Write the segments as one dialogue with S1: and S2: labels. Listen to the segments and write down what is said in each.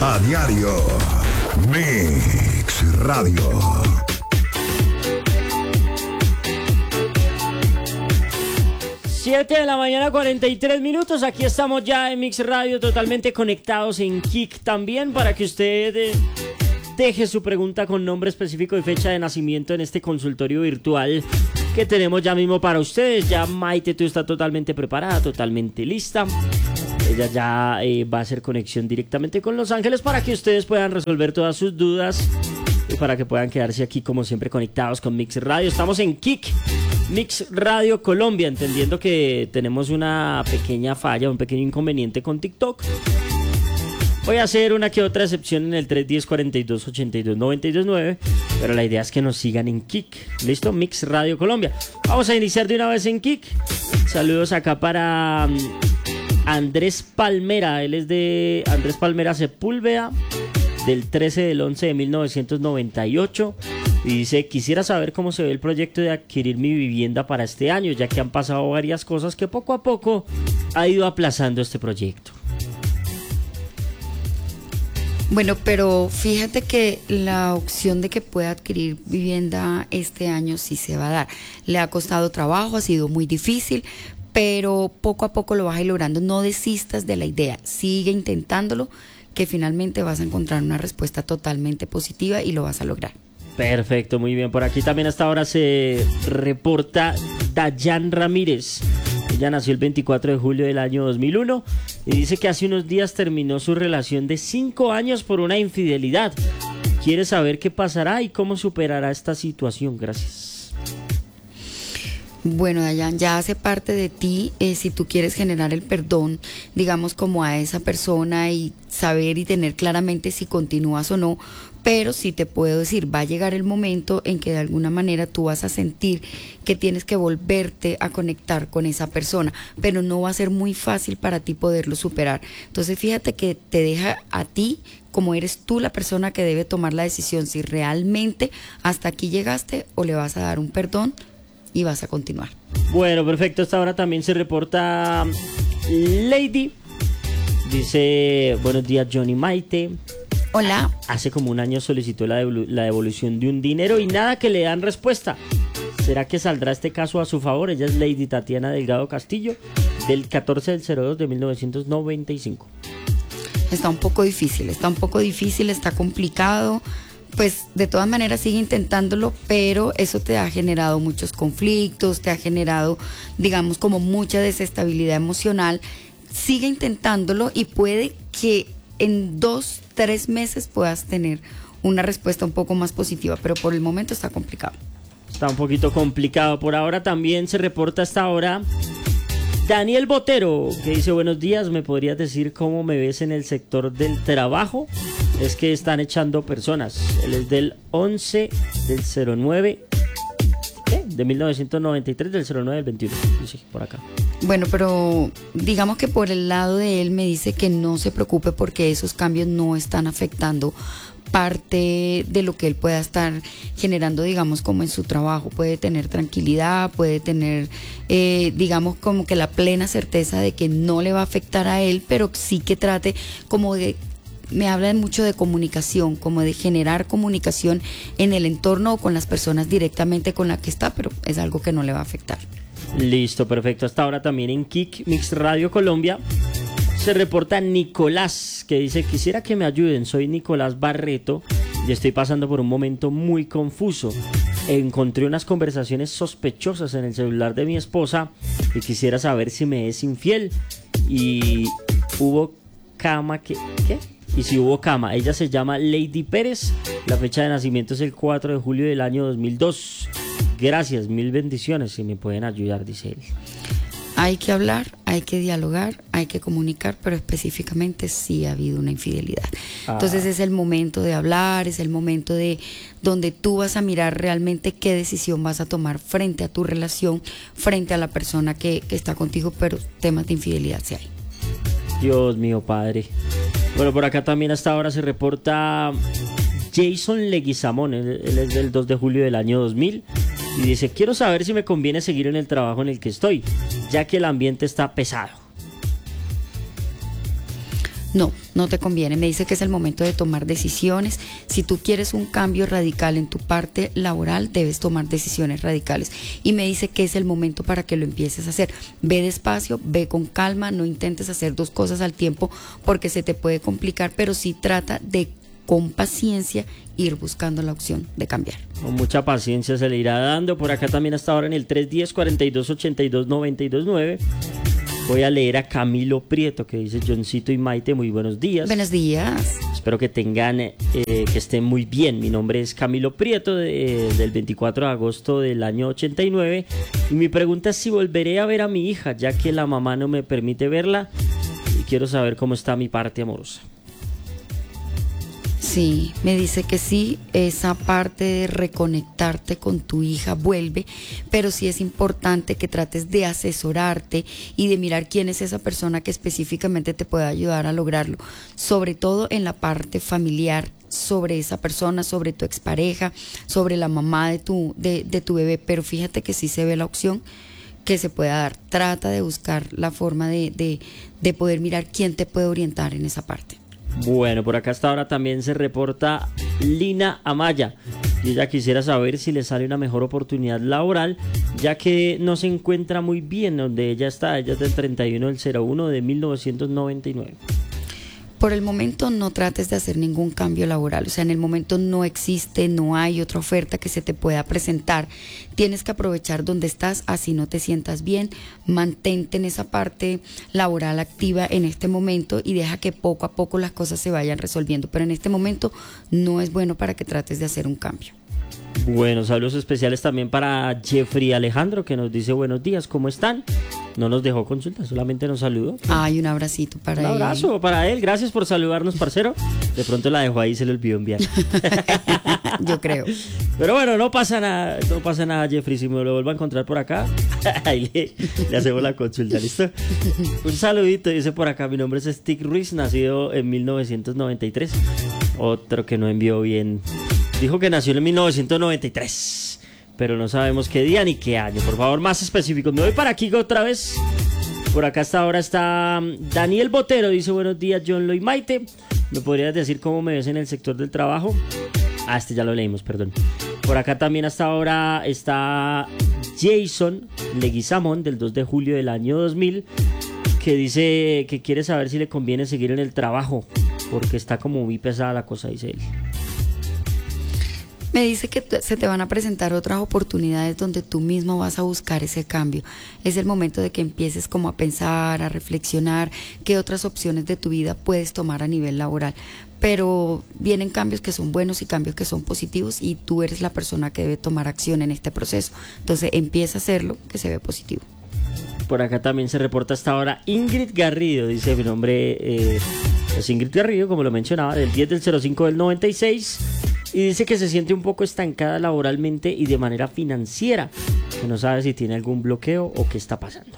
S1: A diario. Mix Radio.
S2: Siete de la mañana, 43 minutos. Aquí estamos ya en Mix Radio, totalmente conectados en Kik también, para que usted deje su pregunta con nombre específico y fecha de nacimiento en este consultorio virtual que tenemos ya mismo para ustedes. Ya Maite, tú estás totalmente preparada, totalmente lista. Ella ya va a hacer conexión directamente con Los Ángeles para que ustedes puedan resolver todas sus dudas y para que puedan quedarse aquí como siempre conectados con Mix Radio. Estamos en Kik, Mix Radio Colombia, entendiendo que tenemos una pequeña falla, un pequeño inconveniente con TikTok. Voy a hacer una que otra excepción en el 310-42-82-92-9, pero la idea es que nos sigan en Kik. ¿Listo? Mix Radio Colombia. Vamos a iniciar de una vez en Kik. Saludos acá para Andrés Palmera. Él es de Andrés Palmera Sepúlveda, del 13 del 11 de 1998. Y dice: quisiera saber cómo se ve el proyecto de adquirir mi vivienda para este año, ya que han pasado varias cosas que poco a poco ha ido aplazando este proyecto.
S3: Bueno, pero fíjate que la opción de que pueda adquirir vivienda este año sí se va a dar. Le ha costado trabajo, ha sido muy difícil, pero poco a poco lo vas a ir logrando. No desistas de la idea, sigue intentándolo, que finalmente vas a encontrar una respuesta totalmente positiva y lo vas a lograr.
S2: Perfecto, muy bien. Por aquí también hasta ahora se reporta Dayan Ramírez. Ella nació el 24 de julio del año 2001 y dice que hace unos días terminó su relación de 5 años por una infidelidad. Quiere saber qué pasará y cómo superará esta situación. Gracias.
S3: Bueno, Dayan, ya hace parte de ti, si tú quieres generar el perdón, digamos, como a esa persona y saber y tener claramente si continúas o no. Pero sí te puedo decir, va a llegar el momento en que de alguna manera tú vas a sentir que tienes que volverte a conectar con esa persona, pero no va a ser muy fácil para ti poderlo superar. Entonces fíjate que te deja a ti, como eres tú la persona que debe tomar la decisión, si realmente hasta aquí llegaste o le vas a dar un perdón y vas a continuar.
S2: Bueno, perfecto. Hasta ahora también se reporta Lady. Dice: buenos días, Johnny Maite.
S3: Hola.
S2: Hace como un año solicitó la devolución de un dinero y nada que le dan respuesta. ¿Será que saldrá este caso a su favor? Ella es Lady Tatiana Delgado Castillo, del 14 del 02 de 1995.
S3: Está un poco difícil, está complicado. Pues de todas maneras sigue intentándolo, pero eso te ha generado muchos conflictos, te ha generado, digamos, como mucha desestabilidad emocional. Sigue intentándolo y puede que en 2-3 meses puedas tener una respuesta un poco más positiva, pero por el momento está complicado.
S2: Está un poquito complicado. Por ahora también se reporta hasta ahora Daniel Botero, que dice: buenos días, ¿me podrías decir cómo me ves en el sector del trabajo? Es que están echando personas. Él es del 11 del 09 de 1993, del 09 del 21, dice por acá.
S3: Bueno, pero digamos que por el lado de él me dice que no se preocupe porque esos cambios no están afectando parte de lo que él pueda estar generando, digamos, como en su trabajo. Puede tener tranquilidad, puede tener, digamos, como que la plena certeza de que no le va a afectar a él, pero sí que trate como de... Me habla mucho de comunicación, como de generar comunicación en el entorno o con las personas directamente con las que está, pero es algo que no le va a afectar.
S2: Listo, perfecto. Hasta ahora también en Kik, Mix Radio Colombia, se reporta Nicolás, que dice: quisiera que me ayuden, soy Nicolás Barreto y estoy pasando por un momento muy confuso. Encontré unas conversaciones sospechosas en el celular de mi esposa y quisiera saber si me es infiel. Y hubo cama que... ¿Qué? Y si hubo cama. Ella se llama Lady Pérez. La fecha de nacimiento es el 4 de julio del año 2002. Gracias, mil bendiciones, si me pueden ayudar, dice él.
S3: Hay que hablar, hay que dialogar, hay que comunicar, pero específicamente sí ha habido una infidelidad. Entonces es el momento de hablar, es el momento de donde tú vas a mirar realmente qué decisión vas a tomar frente a tu relación, frente a la persona que está contigo, pero temas de infidelidad sí hay.
S2: Dios mío, padre. Bueno, por acá también hasta ahora se reporta Jason Leguizamón. Él es del 2 de julio del año 2000 y dice: quiero saber si me conviene seguir en el trabajo en el que estoy, ya que el ambiente está pesado.
S3: No, no te conviene. Me dice que es el momento de tomar decisiones. Si tú quieres un cambio radical en tu parte laboral, debes tomar decisiones radicales. Y me dice que es el momento para que lo empieces a hacer. Ve despacio, ve con calma, no intentes hacer dos cosas al tiempo porque se te puede complicar, pero sí trata de con paciencia ir buscando la opción de cambiar.
S2: Con mucha paciencia se le irá dando. Por acá también hasta ahora en el 310-4282-929 voy a leer a Camilo Prieto, que dice: Johncito y Maite, muy buenos días.
S3: Buenos días.
S2: Espero que tengan, que estén muy bien. Mi nombre es Camilo Prieto, del 24 de agosto del año 89. Y mi pregunta es si volveré a ver a mi hija, ya que la mamá no me permite verla. Y quiero saber cómo está mi parte amorosa.
S3: Sí, me dice que sí, esa parte de reconectarte con tu hija vuelve, pero sí es importante que trates de asesorarte y de mirar quién es esa persona que específicamente te puede ayudar a lograrlo, sobre todo en la parte familiar, sobre esa persona, sobre tu expareja, sobre la mamá de tu bebé, pero fíjate que sí se ve la opción que se pueda dar. Trata de buscar la forma de poder mirar quién te puede orientar en esa parte.
S2: Bueno, por acá hasta ahora también se reporta Lina Amaya, y ella quisiera saber si le sale una mejor oportunidad laboral, ya que no se encuentra muy bien donde ella está. Ella es del 31/01 de 1999.
S3: Por el momento no trates de hacer ningún cambio laboral, o sea, en el momento no existe, no hay otra oferta que se te pueda presentar. Tienes que aprovechar donde estás, así no te sientas bien, mantente en esa parte laboral activa en este momento y deja que poco a poco las cosas se vayan resolviendo, pero en este momento no es bueno para que trates de hacer un cambio.
S2: Bueno, saludos especiales también para Jeffrey Alejandro, que nos dice: buenos días, ¿cómo están? No nos dejó consulta, solamente nos saludó.
S3: Ay, un abracito para él.
S2: Un abrazo para él, gracias por saludarnos, parcero. De pronto la dejó ahí y se le olvidó enviar.
S3: Yo creo.
S2: Pero bueno, no pasa nada, Jeffrey. Si me lo vuelvo a encontrar por acá, ahí le hacemos la consulta, ¿listo? Un saludito, dice por acá: mi nombre es Stick Ruiz, nacido en 1993. Otro que no envió bien. Dijo que nació en 1993, pero no sabemos qué día ni qué año. Por favor, más específicos. Me voy para aquí otra vez. Por acá hasta ahora está Daniel Botero. Dice: buenos días, John Loy Maite. ¿Me podrías decir cómo me ves en el sector del trabajo? Este ya lo leímos, perdón. Por acá también hasta ahora está Jason Leguizamón, del 2 de julio del año 2000, que dice que quiere saber si le conviene seguir en el trabajo, porque está como muy pesada la cosa, dice él.
S3: Me dice que se te van a presentar otras oportunidades donde tú mismo vas a buscar ese cambio. Es el momento de que empieces como a pensar, a reflexionar qué otras opciones de tu vida puedes tomar a nivel laboral. Pero vienen cambios que son buenos y cambios que son positivos y tú eres la persona que debe tomar acción en este proceso. Entonces empieza a hacerlo, que se ve positivo.
S2: Por acá también se reporta hasta ahora Ingrid Garrido. Dice: mi nombre es Ingrid Garrido, como lo mencionaba, del 10/05/96. Y dice que se siente un poco estancada laboralmente y de manera financiera, que no sabe si tiene algún bloqueo o qué está pasando.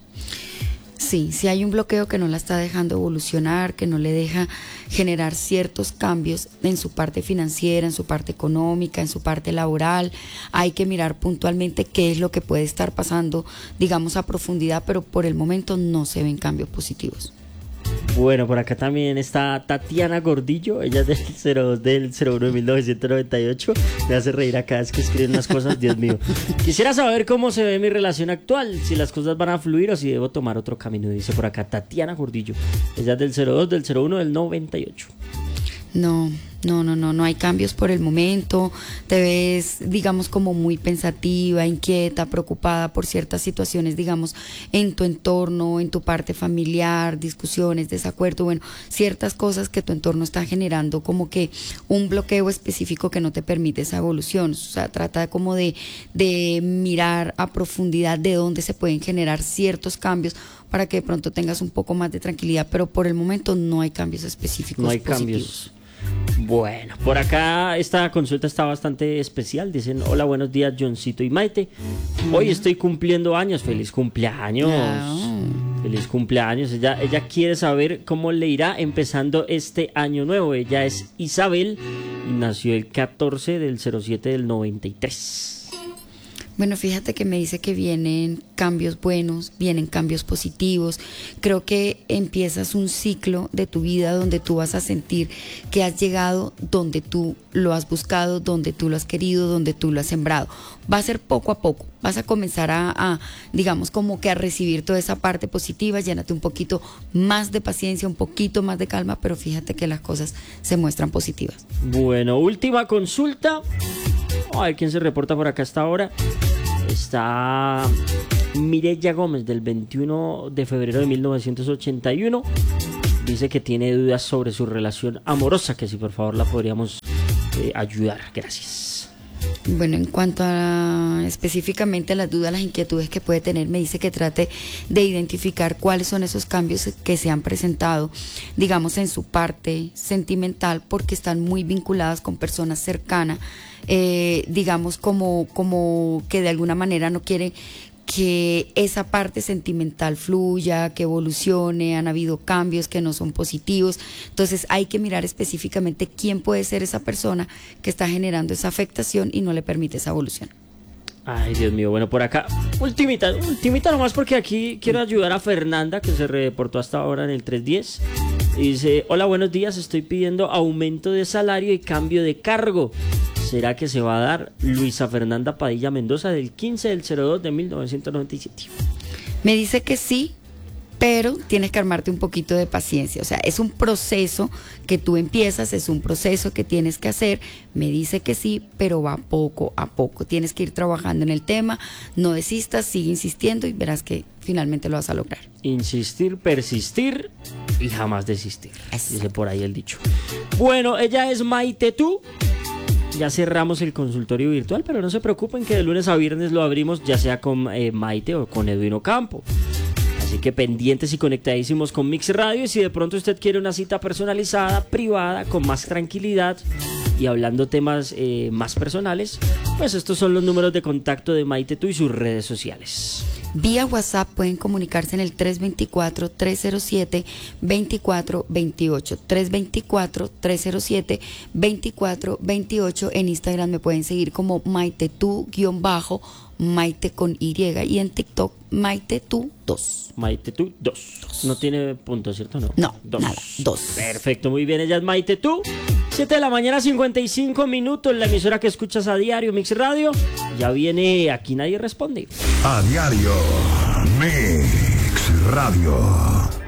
S3: Sí, si hay un bloqueo que no la está dejando evolucionar, que no le deja generar ciertos cambios en su parte financiera, en su parte económica, en su parte laboral. Hay que mirar puntualmente qué es lo que puede estar pasando, digamos, a profundidad, pero por el momento no se ven cambios positivos.
S2: Bueno, por acá también está Tatiana Gordillo. Ella es del 02 del 01 de 1998. Me hace reír a cada vez que escriben unas cosas, Dios mío. Quisiera saber cómo se ve mi relación actual, si las cosas van a fluir o si debo tomar otro camino, dice por acá Tatiana Gordillo. Ella es del 02 del 01 del 98.
S3: No hay cambios por el momento. Te ves, digamos, como muy pensativa, inquieta, preocupada por ciertas situaciones, digamos, en tu entorno, en tu parte familiar, discusiones, desacuerdo, bueno, ciertas cosas que tu entorno está generando como que un bloqueo específico que no te permite esa evolución. O sea, trata como de mirar a profundidad de dónde se pueden generar ciertos cambios para que de pronto tengas un poco más de tranquilidad, pero por el momento no hay cambios específicos.
S2: No hay
S3: positivos.
S2: Cambios. Bueno, por acá esta consulta está bastante especial. Dicen: hola, buenos días, Johncito y Maite. Hoy estoy cumpliendo años. ¡Feliz cumpleaños! ¡Feliz cumpleaños! Ella quiere saber cómo le irá empezando este año nuevo. Ella es Isabel y nació el 14 del 07 del 93.
S3: Bueno, fíjate que me dice que vienen cambios buenos, vienen cambios positivos. Creo que empiezas un ciclo de tu vida donde tú vas a sentir que has llegado donde tú lo has buscado, donde tú lo has querido, donde tú lo has sembrado. Va a ser poco a poco. Vas a comenzar digamos, como que a recibir toda esa parte positiva. Llénate un poquito más de paciencia, un poquito más de calma, pero fíjate que las cosas se muestran positivas.
S2: Bueno, última consulta. A ver quién se reporta por acá hasta ahora. Está Mireya Gómez, del 21 de febrero de 1981. Dice que tiene dudas sobre su relación amorosa, que si por favor la podríamos ayudar. Gracias.
S3: Bueno, en cuanto a específicamente las dudas, las inquietudes que puede tener, me dice que trate de identificar cuáles son esos cambios que se han presentado, digamos, en su parte sentimental, porque están muy vinculadas con personas cercanas, digamos, como que de alguna manera no quiere que esa parte sentimental fluya, que evolucione. Han habido cambios que no son positivos, entonces hay que mirar específicamente quién puede ser esa persona que está generando esa afectación y no le permite esa evolución.
S2: Ay, Dios mío, bueno, por acá, ultimita nomás, porque aquí quiero ayudar a Fernanda, que se reportó hasta ahora en el 310. Y dice: hola, buenos días, estoy pidiendo aumento de salario y cambio de cargo. ¿Será que se va a dar? Luisa Fernanda Padilla Mendoza, del 15 del 02 de 1997.
S3: Me dice que sí, pero tienes que armarte un poquito de paciencia. O sea, es un proceso que tú empiezas, es un proceso que tienes que hacer. Me dice que sí, pero va poco a poco. Tienes que ir trabajando en el tema, no desistas, sigue insistiendo y verás que finalmente lo vas a lograr.
S2: Insistir, persistir y jamás desistir.
S3: Eso.
S2: Dice por ahí el dicho. Bueno, ella es Maite Tú. Ya cerramos el consultorio virtual, pero no se preocupen que de lunes a viernes lo abrimos, ya sea con Maite o con Edwin Ocampo. Así que pendientes y conectadísimos con Mix Radio. Y si de pronto usted quiere una cita personalizada, privada, con más tranquilidad y hablando temas más personales, pues estos son los números de contacto de Maite Tú y sus redes sociales.
S3: Vía WhatsApp pueden comunicarse en el 324-307-2428. 324-307-2428. En Instagram me pueden seguir como Maite Tú_, Maite con Y, y en TikTok Maite Tú 2.
S2: Maite Tú 2. No tiene punto, ¿cierto?
S3: No,
S2: dos.
S3: nada, 2.
S2: Perfecto, muy bien, ella es Maite Tú. 7 de la mañana, 55 minutos, la emisora que escuchas a diario, Mix Radio. Ya viene Aquí Nadie Responde.
S1: A diario, Mix Radio.